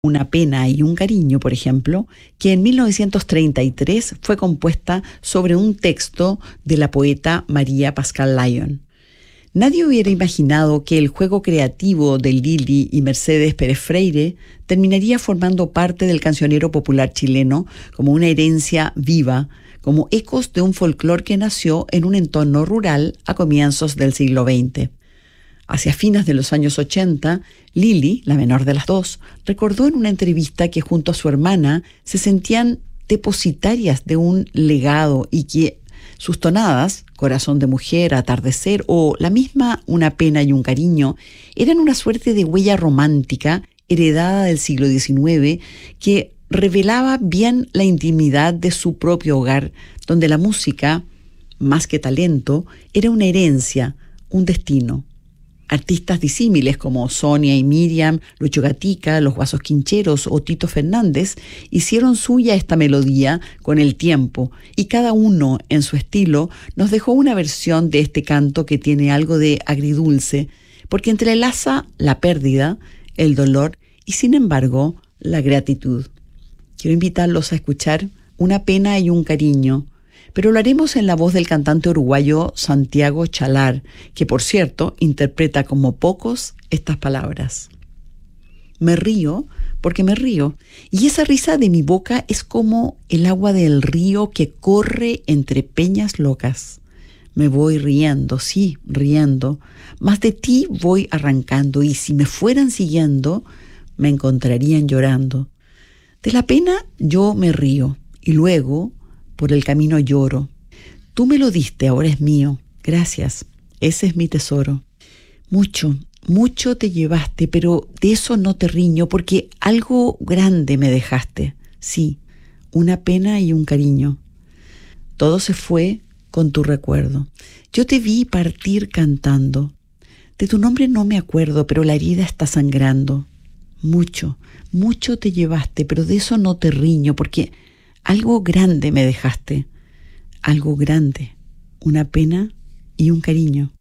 Una pena y un cariño, por ejemplo, que en 1933 fue compuesta sobre un texto de la poeta María Pascal Lyon. Nadie hubiera imaginado que el juego creativo de Lili y Mercedes Pérez Freire terminaría formando parte del cancionero popular chileno como una herencia viva, como ecos de un folclore que nació en un entorno rural a comienzos del siglo XX. Hacia fines de los años 80, Lili, la menor de las dos, recordó en una entrevista que junto a su hermana se sentían depositarias de un legado y que sus tonadas, Corazón de Mujer, Atardecer o la misma Una Pena y un Cariño, eran una suerte de huella romántica heredada del siglo XIX que revelaba bien la intimidad de su propio hogar, donde la música, más que talento, era una herencia, un destino. Artistas disímiles como Sonia y Miriam, Lucho Gatica, Los Guasos Quincheros o Tito Fernández hicieron suya esta melodía con el tiempo y cada uno en su estilo nos dejó una versión de este canto que tiene algo de agridulce porque entrelaza la pérdida, el dolor y sin embargo la gratitud. Quiero invitarlos a escuchar Una Pena y un Cariño, pero lo haremos en la voz del cantante uruguayo Santiago Chalar, que por cierto interpreta como pocos estas palabras. Me río porque me río, y esa risa de mi boca es como el agua del río que corre entre peñas locas. Me voy riendo, sí, riendo, mas de ti voy arrancando, y si me fueran siguiendo, me encontrarían llorando. De la pena yo me río, y luego por el camino lloro. Tú me lo diste, ahora es mío. Gracias, ese es mi tesoro. Mucho, mucho te llevaste, pero de eso no te riño, porque algo grande me dejaste. Sí, una pena y un cariño. Todo se fue con tu recuerdo. Yo te vi partir cantando. De tu nombre no me acuerdo, pero la herida está sangrando. Mucho, mucho te llevaste, pero de eso no te riño, porque algo grande me dejaste, algo grande, una pena y un cariño.